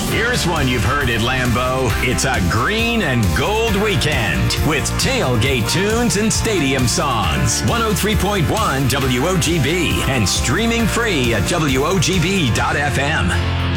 Here's one you've heard at Lambeau. It's a green and gold weekend with tailgate tunes and stadium songs. 103.1 WOGB and streaming free at WOGB.FM.